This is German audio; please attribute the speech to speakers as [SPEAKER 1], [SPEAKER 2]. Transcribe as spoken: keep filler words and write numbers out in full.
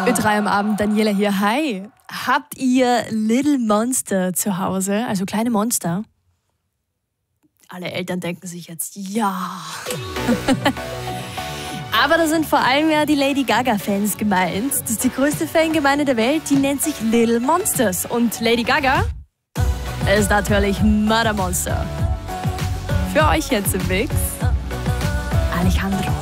[SPEAKER 1] Ö drei am Abend, Daniela hier. Hi. Habt ihr Little Monster zu Hause, also kleine Monster? Alle Eltern denken sich jetzt, ja. Aber da sind vor allem ja die Lady Gaga-Fans gemeint. Das ist die größte Fangemeinde der Welt, die nennt sich Little Monsters. Und Lady Gaga ist natürlich Mother Monster. Für euch jetzt im Mix Alejandro.